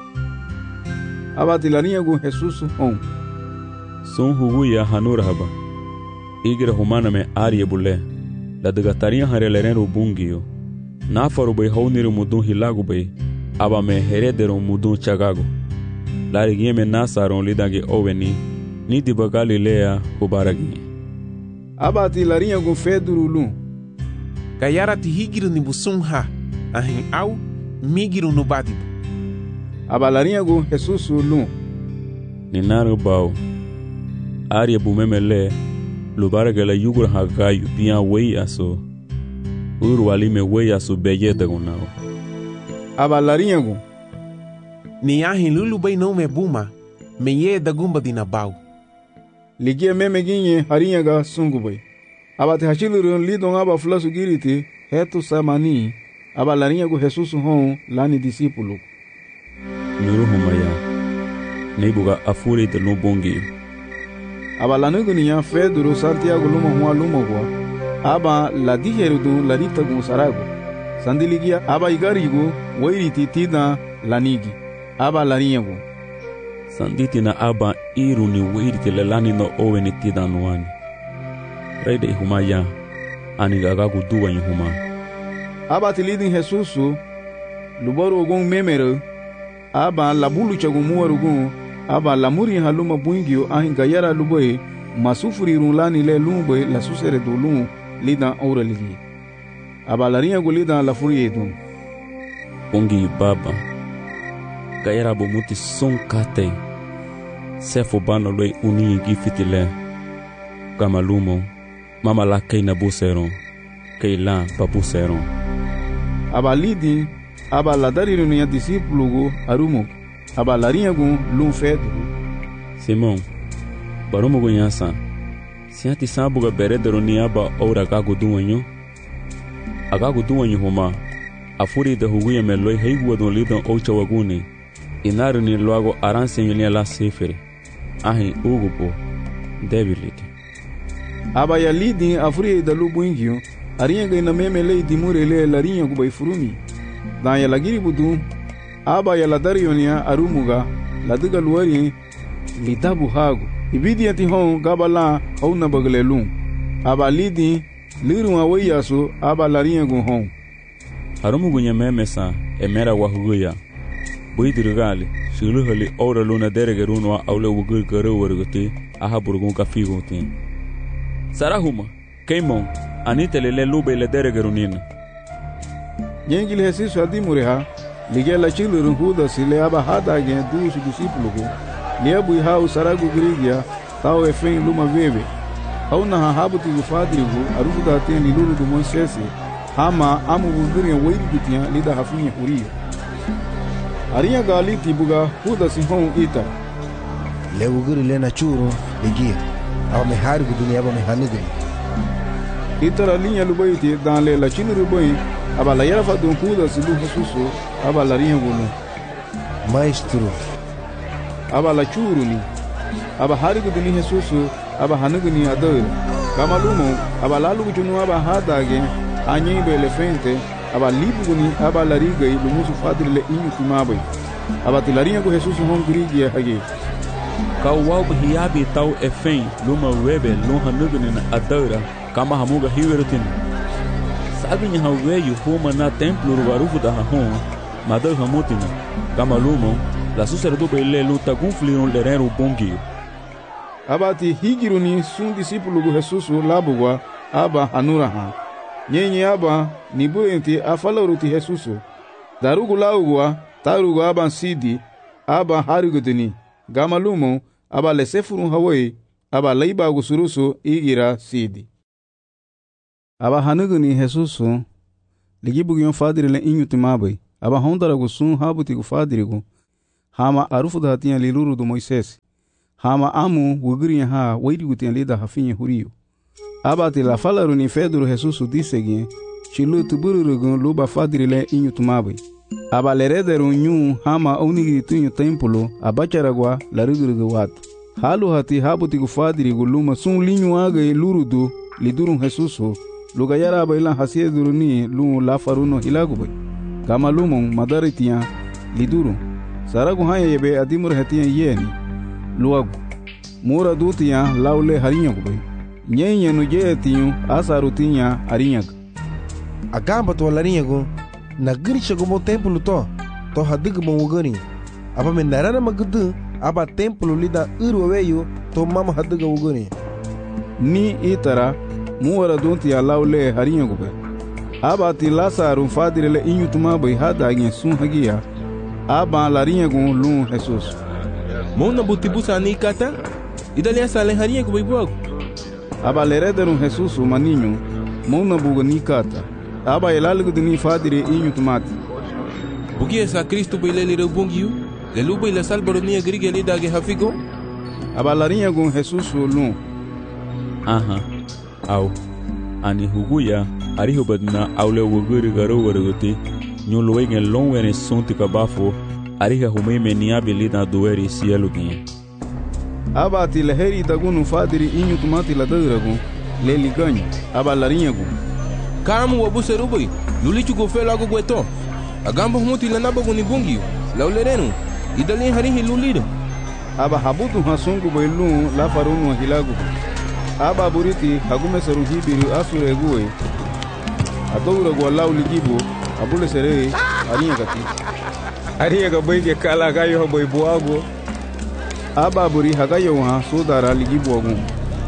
Aba tilarinha gun Jesus hon. Sun huguya hanura haba. Igra humana me arie bule. La degataria hareleren bungio. Nafaru boi hauniru mudun hilagu boi. Aba me heredero mudun chagago. Lari gieme nasaron lidange oveni. Nidi ba Galilea hubaragi. Aba tilarinha gun feduru lum. Gayara ti higiru ni busum ha. Ahin au migiru no badibu. Aba larinha gun Jesus lum. Ninaru bau. Arie bumemele. Lubarga la yugur hagayu bian wei aso. Urwalime wei aso beyeta gunao. Aba larinha gun. Ni ahin lulu bai não me buma. Me ye da gumba dina bau. Ligia meme ginye harinha ga sungu bai. Aba te hachilurun lidon aba flasu giriti hetu samani. Aba larinha gun Jesus hon lani discípulo. Nuru humaya. Neibuga afure de lubongi. Aba lanuguniya Pedro Santiago luma huwa luma gwa. Aba la diherudu la rita gun sarago. Sandiligia aba igarigo wairiti tina lanigi. Aba larinha gun. Sanditi na aba iru ni wairiti la lani no oweni tida nuani. Reide humaya anigagagu duwa huma. Aba tilidin Jesusu lubaru gun memero. Aba labulu chagu muwaru gun. Aba lamuri haluma buingio ahin gayara luboy masufuri runlani le lumboy la susere do lum lidan aura ligi. Aba larinha gu lidan la furi edun. Bungi baba. Gayara bomuti son kate. Sefo bano loy uni gifitile. Kamalumo. Mama la keina buseron. Keila papuseron. Aba lidi. Aba la darirunia discípulo gu arumo. Aba larinha gun lum fedru. Simão, barumo gunhasa. Siati sabuga beredero ni aba ora gago duanyo. Agago duanyo homa. Afuri de huguya meloi heigua don lidan ocha waguni. Inaru ni loago aransenyo ni la sefere. Ahin ugupo. Debilite. Aba ya lidin afuri da lubuingio. Arinha gaina memele dimure le larinha gu bai furumi. Dan ya lagiri budu. Aba ya ladarionia arumuga laduga luari litabu hagu ibidi ati hon gabala hauna baglelum aba lidi liru awayasu aba larinha gun hon arumugu nyamemesa emera wahuguya buidirgali shiluhali ora luna deregerunwa aule wugur garo warguti aha burgun kafigunti sarahuma keimon anitelele lube le deregerunina Yengil Jesus adimureha Ligela chilurun huda sile aba hada gen dusu discípulo Liebu hau saragu grigia tau efen luma veve Hauna hahabuti gufadrigu arufu da ten lilulu du Moisesi Hama amu wuguria weiri gutiya lida hafinha huria Arinha galiti buga huda sihon ita Le wuguri lena churu ligia Aba me harigu dunia aba me hanigani Itara linha lubaiti dan le la chiluru boi Aba la yarafa don huda silu Jesusu Aba larinha gulu Maestro Aba la churu ni Aba harigu duni Jesusu Aba hanugu ni ador Kamalumo Aba lalugu chunu aba hadage Anyebe elefante Aba libugu ni aba lariga lumusu fadri le inyu kumabai Aba tilarinha gu Jesusu hon grigi hage Kawalbu hiabi tau efen luma webe lum hanugu ni adora Kama hamuga hiwerutin Sabi nya haweyu homa na templo rugarufu da hahon Madal hamutina Kamalumo la susere do bele luta gunfliron lerero bongi Abati higiruni sun discípulo gu Jesusu labugwa aba hanuraha Nyenye aba nibu enti afalaruti Jesusu Darugu laugwa tarugu aba sidi aba harigudini Gamalumo aba lesefurun hawai aba laiba gusurusu igira sidi Aba hanuguni Jesusu ligibu yon fadiri le inyu timabai aba hondara gu sun habuti gu fadiri gu hama arufu da hatiya liluru do Moisés hama amu wugiri ha waidi gu tiya lida hafinye huriyo aba ti la falaru ni Pedro Jesus disegin chilu tuburu gu luba fadiri le inyu timabai aba lerederu nyu hama onigiri tunyu templo abacharagwa laruguru watu halu hati habuti gu fadiri gu luma sun linyu aga lurudu lidurun Jesuso luga yara baila hasieduru ni lu la faruno hilagu bai kama lumon madaritiya lidurun saragu haya yebe adimur hatiya yeni luagu mura dutiya laule harinyagu bai nyenye no jetiyu asarutinya arinyagu agamba to larinyagu na girisha go mo templo to hadigu mo wugani aba me narana magudu aba templo lida urweyo to mama hadigu wugani ni itara muwara donti ya laule harinyo gube aba ti Lasaru fadirele inyutuma bai hada gen sun hagiya aba larinyo gun lun Jesus mona butibusa ni kata idalia sale harinyo gube buagu aba lerederun Jesus maninyo mona buga ni kata aba elalgu dini fadire inyutumati bugia sa Kristo bai lele rebungiu le luba ila salbaro ni agrige le dage hafigo aba larinyo gun Jesus lun aha au ani huguya ariho badna aule wuguri garo warugoti nyolo wegen longwene sonti kabafo ariha humeme niabe lida dueri sielugi abati leheri dagunu fadiri inyutumati la dagragu leli ganyo aba larinyagu kamu wabuse rubai lulichu go fela go gweto agamba humuti la nabagu ni bungi laulerenu idali harihi lulido aba habutu hasungu bailu la farunu hilagu aba buriti hagume saru hibiru asure guwe adowra go law ligibo abule sere ariya ga boyge kala ga yo boy buago aba buri hagayo ha sodara ligibo gu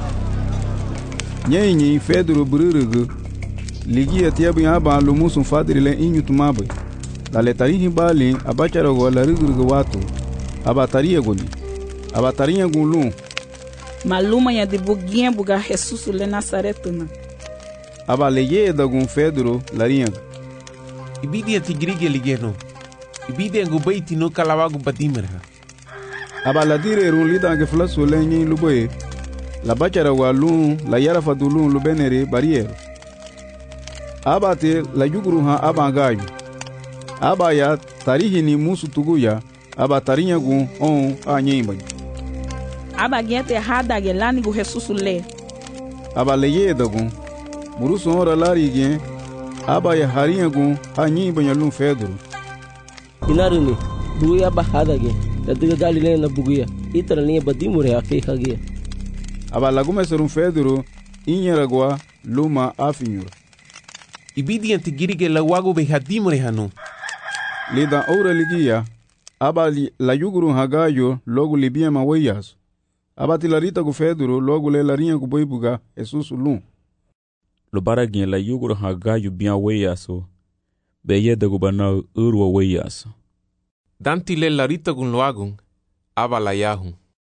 nyenyi Pedro bururugu ligia tiabu aba lumusun fadrile inyutumabe la letarihi bali abachara go la rugurugu watu aba tariya goni aba tariya gulu maluma ya de buguinha buga Jesus le Nazaretana aba leye dagun Pedro larinha ibidi atigrige ligeno ibidi ngo baiti no kalawagu badimera aba ladire run lida ge flaso lenyi luboye la bachara walu la yara fadulun lubenere barriere aba te la yuguru ha aba gayu aba ya tarihi ni musu tuguya aba tarinya gu on anyimba aba gente errada gelani go Jesus le aba leye dagun muruso ora lari gen aba ya harinha gu anyimba nyalun Pedro inaruni buya ba hada gen tadiga galile na buguya itara ni badimure afika gen aba lagume serun Pedro inyeragwa luma afinyura ibidi antigirige la wago be hadimure hanu lida ora ligia aba la yuguru hagayo logo libia mawayas aba tilarita gu Pedro logo le larinha gu boibuga Jesus lun lo baragin la yuguru hagayo bien wayaso beye de gubana urwa wayaso danti le larita gun loagun aba la yahu.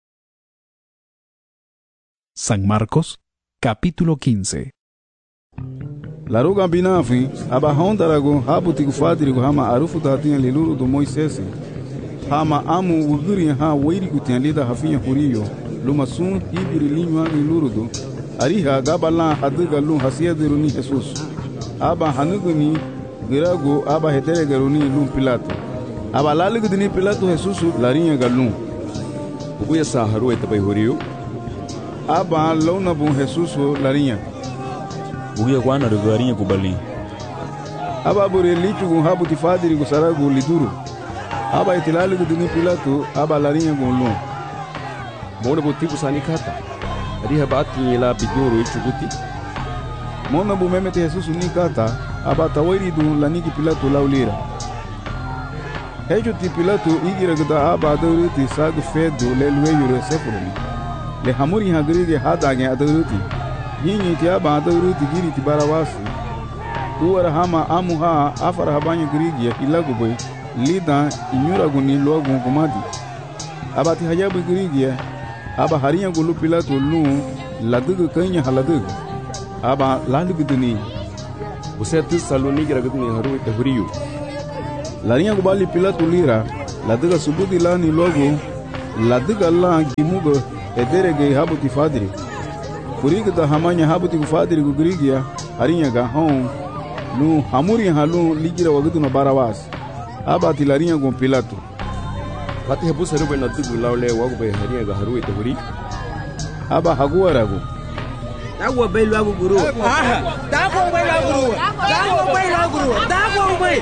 San Marcos, capítulo 15. La ruga binafi aba hondarago habuti gu fadirigo hama arufu tatinha liluru do Moisés hama amu wuguri ha wairi gu tian lida hafinha huriyo luma sun hibiri linwa liluru do ariha gabala hadiga lun hasiediru ni Jesus aba hanuguni girago aba hetere garuni lun Pilato aba laligu dini Pilato Jesus larinha galun ubuya sa haru etabai huriyo aba lona bun Jesus larinha bugia kwana do garinha kubali aba bore lichu gu habuti fadiri gu saragu liduru aba itilali gu dini Pilato aba larinha gu lun mona botibu sani kata ariha bati la bidoro ichuguti mona bu memete Jesus ni kata aba tawairi du laniki Pilato laulira hejo ti Pilato igira gda aba dawriti sagu fedo le lueyo sefurni le hamuri hagrige hadage adawriti yinyi ti aba dawriti giri ti barawasi uwara hama amuha afara habanya grigi ilaguboy lida inyura guni logun kumadi aba ti hajabu grigi aba harinya gulu Pilato lu ladugu kanya haladugu aba lalugu duni Você Tessaloniga gudni haru te huriu. Larinha gubali Pilato lira, ladiga subuti lani logo, ladiga la gimuga ederege habuti fadri. Kuriga da hamanya habuti fadri gugrigia, harinha ga hon, nu hamuri halu ligira wagutu na Barawas. Abati larinha com Pilato. Lati habu saru na tugu laule wagu be harinha ga haru te huri. Aba haguarago. Dago bay lagu guru. Dago bay lagu guru. Dago bay lagu guru. Dago bay.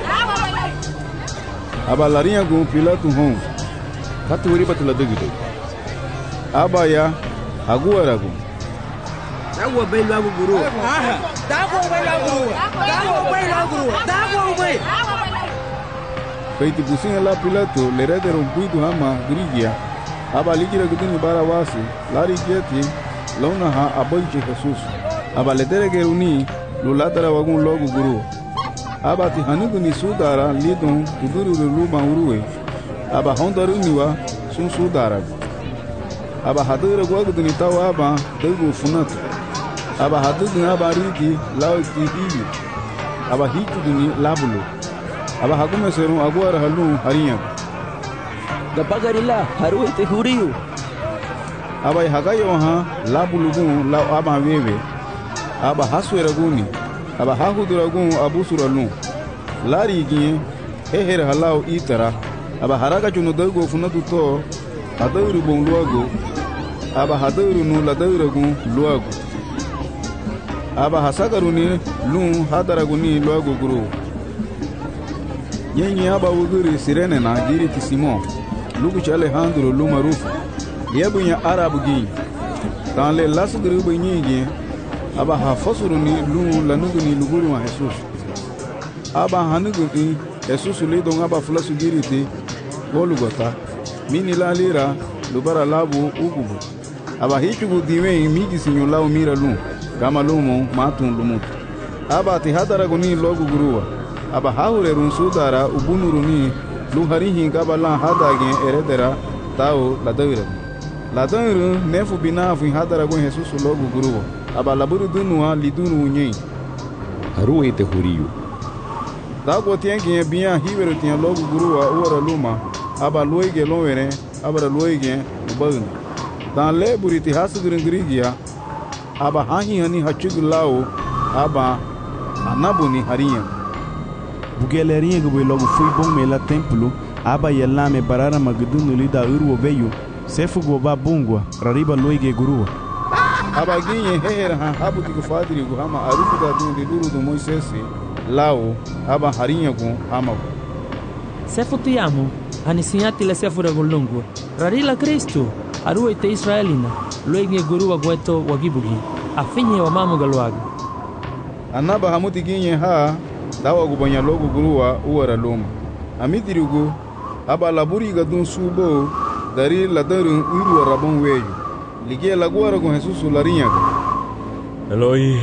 Aba larinha com Pilato hon. Katu huri batula dugito. Aba ya haguarago. Dago bay lagu guru. Dago bay lagu guru. Dago bay lagu guru. Dago bay. Feiti pusinha lá Pilato lerede rompido hama grigia. Aba ligira gudini Barawasi. Lari geti. Lona ha aboiche Jesus. Aba ledere geruni lulatara wagun logo guru. Aba ti hanugu ni sudara lidon kuduru luma uruwe. Aba hondaru niwa sun sudara. Aba hadura gwagu ni tawa aba degu funatu. Aba hadugu aba rigi lao ti hivi. Aba hitu ni labulu. Aba hakume serum agwara halu harinha. Gapagarila haru te huriu. Aba hagayo ha labulugun la aba wewe. Aba hasweraguni. Aba hahuduragun abusuralun. Lari ginye heher halau itara. Aba haraga chuno dago funatu to adauru bon luago. Aba hadauru nu ladauragun luago. Aba hasagaruni lun hadaraguni luago guru. Yenye aba wuguri sirene na giri ti Simon. Lugu Alejandro Lumarufu. Yebunya Arabu gi. Dans les lasgru bunyigi. Aba hafasuru ni lu lanugu ni luguru wa Jesus. Aba hanugu ni Jesus le don aba flasu giriti Golgota. Mini la lira lubara labu ugubu. Aba hichugu diwe migi sinyo lao mira lu. Gama lumo matun lumutu. Aba ti hadaragu ni logu guruwa. Aba haure runsudara ubunuru ni luharihi gabala hadage eredera tao ladawira. Ladawira nefu binafu hadaragu Jesus logu guruwa. Aba laburu dunua lidunu unye. Haru te huriu. Dago tiengi bia hiveru tian logu guruwa uara luma. Aba loige lonwere, aba loige ubagna. Dan le buriti hasugurin grigia. Aba hahi hani hachugu lao. Aba anabuni harinha. Bugelerinha que logo fui bom mela templo. Aba yelame barara magdunu lida urwo veio. Sefu goba bungwa rariba loige gurua. Aba ginye heher ha habuti kufadiri guhama arufu da dundi duru do Moisesi lao aba harinha gu hama. Sefu tiamu hanisinyati le sefu regolungu. Rarila Kristo arue te Israelina loige gurua gweto wagibugi. Afinye wa mamu galwaga. Anaba hamuti ginye ha dawa gubanya logo gurua uara loma. Amidirigu aba laburi gadun subo dari ladarun uru rabon weju. Ligia laguara con Jesus larinha. Eloi,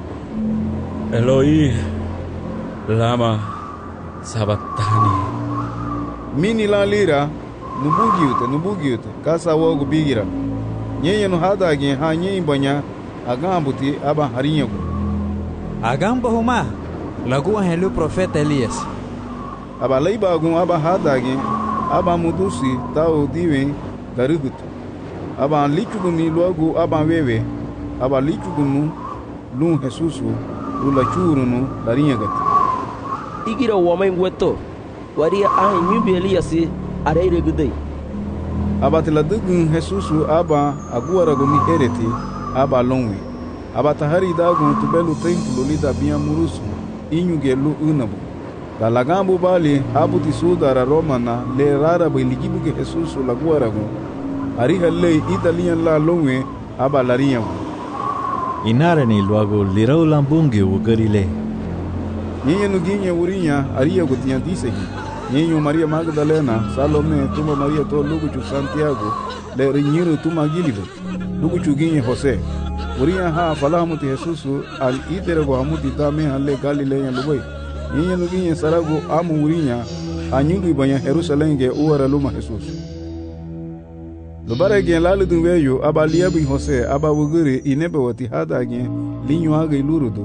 Eloi, lama sabatani. Mini la lira nubugiute kasa wogu bigira. Nyenye no hadage ha nyenye banya agambuti aba harinha. Agamba huma lagu helu profeta Elias. Aba leiba gun aba hadage aba mudusi tao diwen garugutu. Aba lichuguni logo aba wewe. Aba lichugunu lun Jesusu lula churunu larinha gati. Igira wamai ngweto. Waria ahi nyumbi Elias areire gudei. Aba tiladugun Jesusu aba aguara gumi hereti aba longwe. Aba tahari dagun tubelu templo lida bia murusu inyu gelu unabu. Dalagambu bali habuti sudara romana le rara biligibu ke Jesusu laguara gun. Ariha lei italian la longwe aba larinha. Inarani luago lirau lambungi ugarile. Nyenye nuginye urinya aria gotian disegi. Nyenye Maria Magdalena, Salome, Tuma Maria to Luguchu Santiago, le riñiru Tuma Gilibe. Luguchu ginye Jose. Urinya ha falahamuti Jesusu al iterego hamuti tame ale Galilea lubai. Nyenye nuginye sarago amu urinya anyungu ibanya Jerusalem ge uara luma Jesus. Lubara gen lalu dunweyo aba liabu Jose aba wuguri inebe wati hada gen linyo aga ilurudu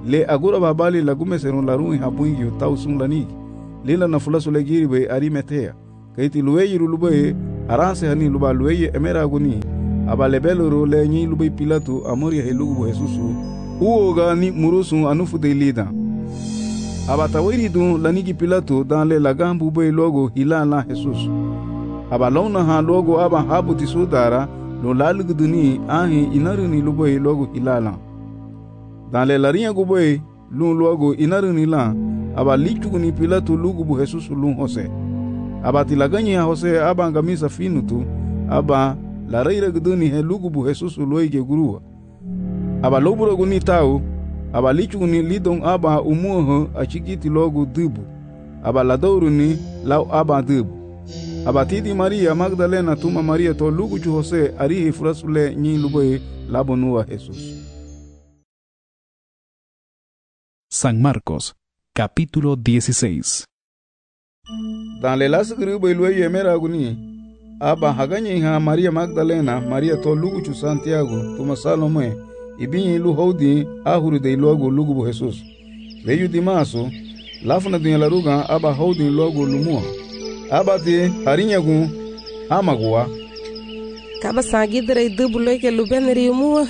le agora babali lagume serun larun habungi tau sun lanigi lila na fulasu le giri be Arimatea kaiti lueyi lube aranse hani luba lueyi emera guni aba lebeloro le nyi lube Pilatu amori helugu Jesusu uoga ni murusun anufu de lida aba tawiri dun lanigi Pilatu dan le lagambu be logo hilana Jesus aba launa ha logo aba habu tisudara lo lalugu duni ahi inaruni lube logo hilala dan le larinha gube lun logo inaruni la aba lichugu ni Pilatu lugu Jesus lun Jose aba tilaganya Jose aba ngamisa finutu aba la reira guduni he lugu Jesus loige gurua aba loburo guni tau aba lichugu ni lidon aba umuho achigiti logo dubu aba ladouru ni lau aba dubu aba tidi Maria Magdalena tuma Maria to lugu chu Jose arihi furasule nyi luboe labonua Jesus. San Marcos, capítulo 16. Dan le las grupo luego emera guni aba haganye ha Maria Magdalena Maria to lugu chu Santiago tuma Salome ibinyi lu hodi ahuru de logo lugu Jesus veyu dimaso lafuna dunya laruga aba hodi logo lumua aba te harinyagu amagua kaba sagidre dubulo ke lubenri muwa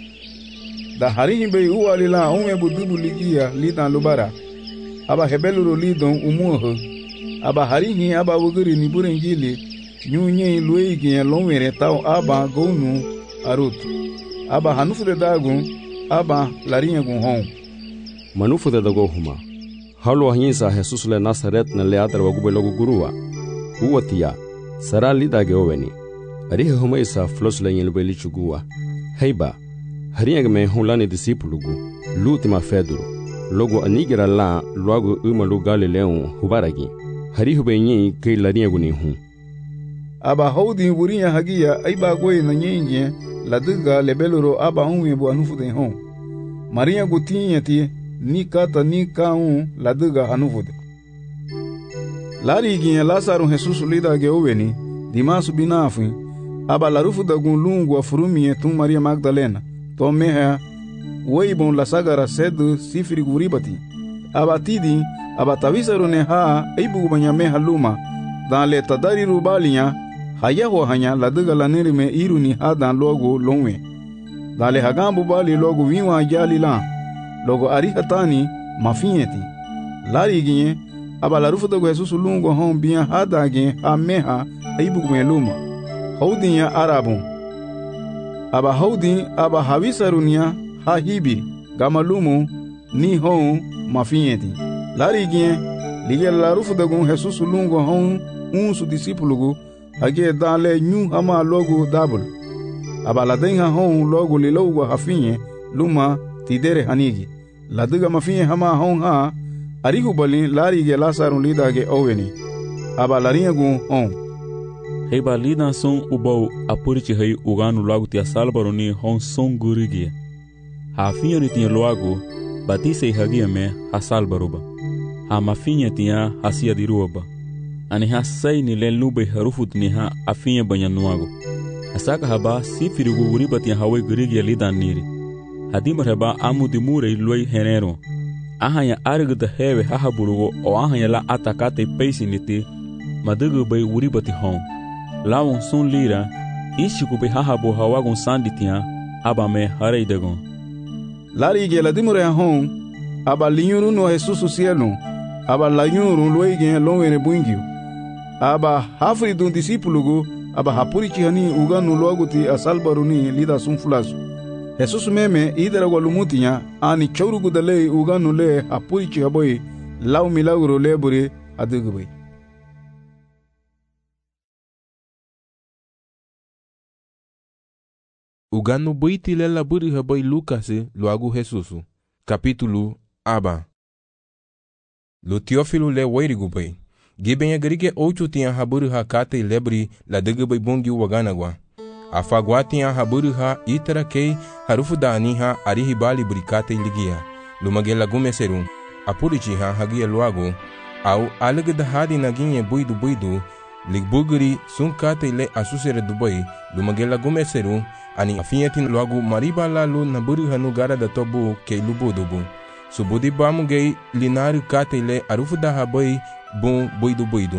da harinyi be uwalila onwe budubu ligia lidan lubara aba hebeluro lidon umuho aba harinyi aba wuguri ni burenjili nyunye luigi lonwere taw aba gonu arutu aba hanufu de dagu aba larinha gun hon manufu de dago huma halo hinsa Jesus le Nazaret na le adar wagu logo gurua uwatia sara lidage oweni arihe huma isa flos le yelbe lichugua heiba harinha me hulani disipulugu lutima feduru logo anigira la logo umalu Galileu hubaragi harihu benyi ke larinha guni hu aba hodi burinya hagia aiba goy na nyenye laduga lebeloro aba unwe bu anufu de hon Maria gutinha ti ni kata ni kaun laduga anufu de lari ginha Lazaro Jesus lida ge oweni dimasu binafu aba larufu da gun lungu afurumi tum Maria Magdalena to meha weibon la sagara sedu sifiri guribati aba tidi aba tawisaro ne ha aibu banyame haluma dan le tadari rubalinya hayaho hanya laduga laneri me iruni hadan logo longwe dale hagambu bali logo wiwa jali la logo arihatani mafieti lari ginye aba larufu dogo Jesus lungo hon biya hadage ameha aibu meluma haudinya arabu aba haudi aba hawisarunya hahibi gamalumu ni hon mafieti lari ginye lige larufu dogo Jesus lungo hon unsu disipulugu hage dale nyu hama logo dabul aba ladenga hon logo lilogo hafinye luma tidere hanigi laduga mafinye hama hon ha arigu bali lari ge Lazaro lidage oweni aba larinha gu hon heiba lidan son ubau apurichi hei uganu logo tia salbaroni hon son gurigi hafinye ni tia logo batise hagia me hasalbaruba ha mafinye tia hasia diruba ani hasai ni le lube harufut ni ha afinye banyanuago asaka haba sifiri guribati hawe gurigi lidan niri hadimar haba amudi mure loi henero ahanya argda hewe hahaburugo o ahanya la atakate peisiniti madugu bay guribati hon lawon sun lira ishiku be hahabu hawagon sanditia aba me hareidagon lari ge la dimure hon aba linyuru no Jesus cielo aba lanyuru loi ge lonwere buingio aba hafri dun disipulugu aba hapurichi hani uganu logo ti asalbaruni lida sunfulasu Jesus meme idara walumutinya ani chaurugu dale uganu le hapurichi haboy law milagro lebure adugubay uganu boiti le laburi haboy Lucas loagu Jesus capítulo aba lo Teófilo le wairigubay Gibenya garige ocho tinha haburu ha kate lebri la degebe bungi waganagwa. Afagwa tinha haburu ha itara kei harufu dani ha arihibali burikate ligia. Lumagela gume serum. Apurichi ha hagia luago. Au alegda hadi naginye buidu ligbuguri sun kate le asusere dubai. Lumagela gume serum ani afinyetin luago mariba la lu naburu ha nugara da tobu kei lubu dubu. subudi bamugei linari katele arufuda habai bun boidu.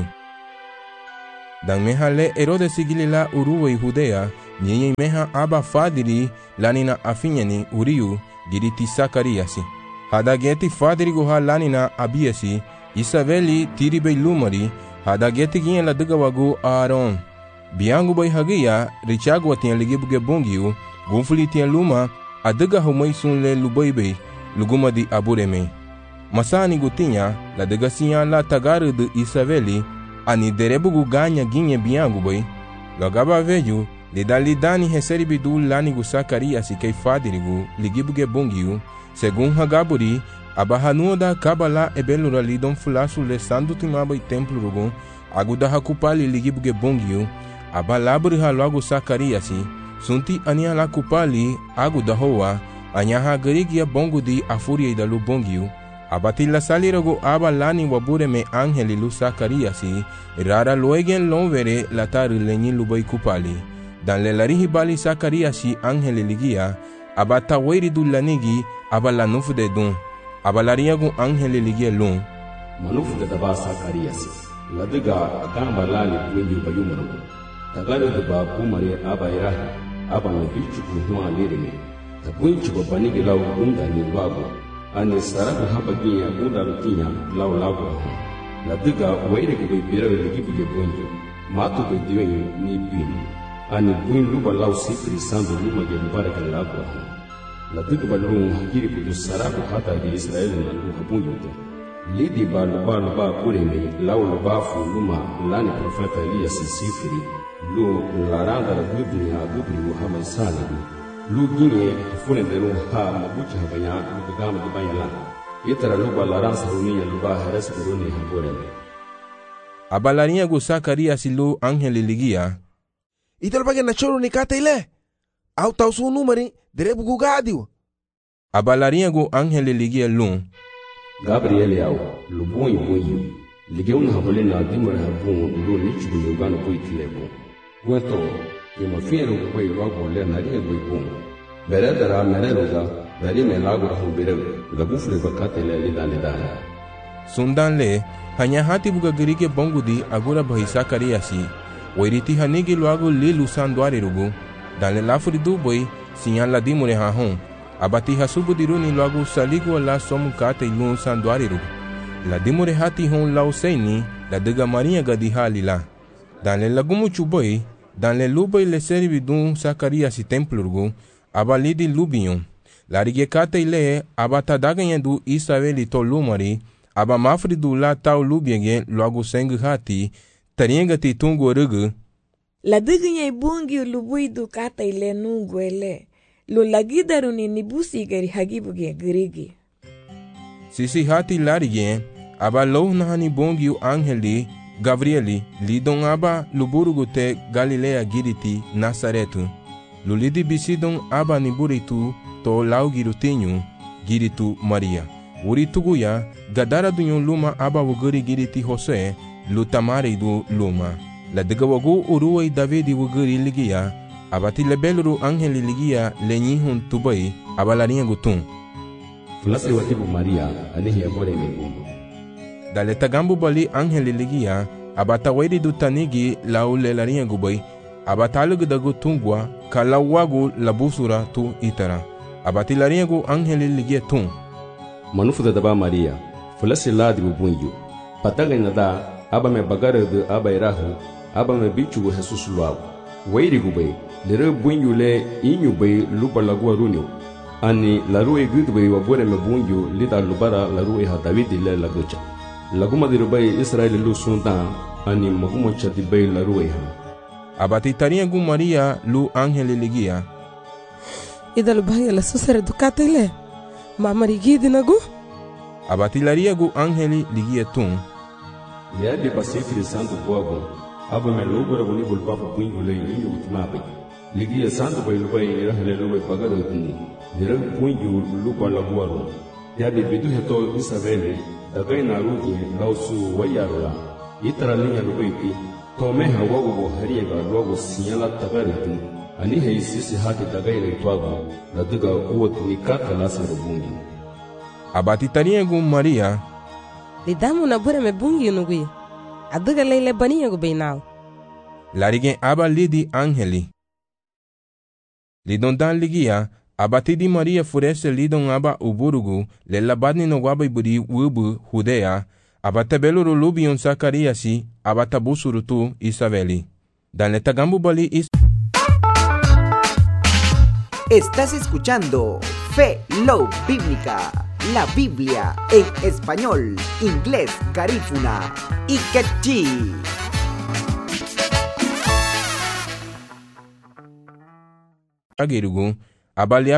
Dan meha le Herodes sigilila uruwei Judea, nyenye meha aba fadiri lanina afinyani uriu giriti Sakariasi. Hadageti fadiri guha lanina abiasi, Isabeli tiribei lumari, hadageti ginye la dugawagu Aaron. Biangu bai hagia, richagu atiyan ligibuge bungiu, gunfuli tiyan luma, adaga humay sunle lubaybay, luguma di abureme. Masani gutinya, la daga siyan la tagaru de Isabeli, ani derebugu ganya ginye biangu bai, lagaba veju, lidani heseribidu lanigu Sakariasi kay fadirigu, ligibuge bungiu, segun hagaburi, abahanuoda kabala ebelura lidon fulasu le sandu timabay templo rugun, aguda hakupali ligibuge bungiu, abalaburi halagu Sakariasi, sunti ania la kupali aguda hoa, anyaha garigia bongudi afuria idalu bongiu, abatila salirago abalani wabure me angeli lu Sakariasi, rara luegen lonvere latari lenyi lubay kupali, dan lelarihi bali Sakariasi angeli ligia, abata wairi du lanigi abalanufu de dun, abalariagu angeli ligia lun. Manufu de daba Sakariasi, ladiga akambalani kwenye bayumarugu. Tagalo de ba kumare aba irahi aba ngabichu kuhwa lirime tabunchu babanigi law unda ni lwago ane sarabu haba ginya unda rutinya law lago la diga waire ko be bira le gibuge bonjo matu be diwenyu ni bini ane buin luba law sifri sandu luma ge baraka lago la diga balun hagiri ko sarabu hata de Israel na ko bonjo lidi ba luba kureme law luba fu luma lani profeta Elias sifri lu laranga la gubri Muhammad Salih lu gine fune de lu ha mabucha habanya lu gama de bayala itara lu balarang saruni lu ba haras beruni habore abalariya gu Sakariasi lu angeli ligia ital bagen na choro ni katele au tausu numeri derebu gugadiu abalariya gu angeli ligia lu Gabriel yao lu bonyi ligeuna habole na dimara habon lu ni chubu yugano poitilebo Gueto, que me fiero que voy luego le naría muy bom. Veré de la mereluga, veré me lago a jubere, la bufle vacate le dale. Sundan le, hanyahati buga gerike bongudi agura bahi Sakariasi, wairiti hanigi luago lilu sanduari rugu, dale lafuri duboi, sinyan la dimure hahon, abati hasubu diruni luago saligu la somu kate ilun sanduari rugu. La dimure hati hon lauseni, la dega maria gadiha la. Dan le lagumu chuboi, dan le luboi le servi dun Sakariasi templurgu, aba lidi lubion. La rigekate ile aba tadaganyen du Isabeli to lumari, aba mafri du la tau lubienge loagu seng hati, tariengati tungu rugu. La diganyen bungi lubui du kata ile nungu ele, lo lagidaru ni nibusi gari hagibuge girigi. Sisi hati la rigen, aba loh nahani bungi angeli, Gabrieli, lidon aba luburugu te Galilea giriti Nasaretu. Lulidi bisidon aba niburitu to lau girutinyu giritu Maria. Urituguya, gadara dunyon luma aba wuguri giriti Jose, lutamari du luma. La digawagu uruway Davidi wuguri ligia, abati lebeluru angeli ligia lenyihun tubai, aba laringa gutun. Fulasi watibu Maria, anihi abore megumu. Dale tagambu bali angeli ligia, abata wairi du tanigi lau lelaringa gubai, abata alugu dagu tungwa, ka lawagu labusura tu itara, abati laringa gu angeli ligia tun. Manufu da daba Maria, fulasi ladi bubunju, pataga nada, aba me bagare de aba irahu, aba me bichu gu Jesus luagu. Wairi gubai, lere bunju le inyu bai lupa lagua runyo, ani larue gudu bai wabure me bunju lida lubara larue ha Davidi le lagucha. Laguma dirubai Israel lu sundan ani maguma chati bai la rueha. Abati taria gu Maria lu angeli ligia. Ida lu bhanga la susare dukate ile. Mama rigidi nagu. Abati laria gu angeli ligia tun. Ya de pasifri santo boago. Aba me lubara guni bulpapa puingu le inyu utmabe. Ligia santo bai lubai irahale lubai pagado tuni. Dira puingu lupa la buaro. Ya de bidu heto Isabelle. Dagai na rugi lausu wayarula itara linya lubaiti tome hawago hariega logo sinyala tagaritu ani heisisi hati dagai le twago daduga uwat nikata lasa rubungi abati tariegu Maria li damu na bure me bungi nugui aduga leile baniyagu beinal larigen aba lidi angeli lidon dan ligia abati di Maria furese lidon aba uburugu le labadni no guaba iburi wubu Judea abatabeluru lubion Zacariasi abatabusurutu Isabeli dan le tagambu bali Estás escuchando Fe Love Bíblica, la Biblia en español, inglés, garífuna y quechí. Agirugu abali